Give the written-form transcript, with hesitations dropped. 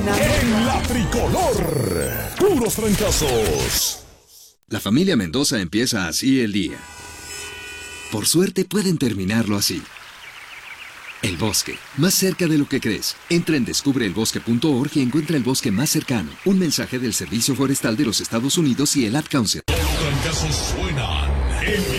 En la tricolor, puros trancazos. La familia Mendoza empieza así el día. Por suerte pueden terminarlo así. El bosque, más cerca de lo que crees. Entra en descubreelbosque.org y encuentra el bosque más cercano. Un mensaje del Servicio Forestal de los Estados Unidos y el Ad Council. Los trancazos suenan en